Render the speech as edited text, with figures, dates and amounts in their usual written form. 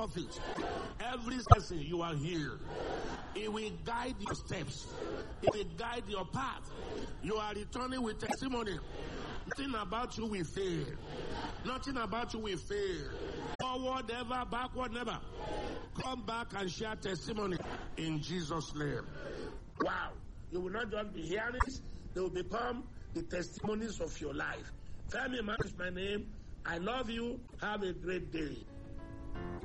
office. Every person you are here, it will guide your steps. It will guide your path. You are returning with testimony. Nothing about you will fail. Nothing about you will fail. Forward never, backward never. Come back and share testimony in Jesus' name. Wow. You will not just be hearing this. They will become the testimonies of your life. Femi Man is my name. I love you. Have a great day.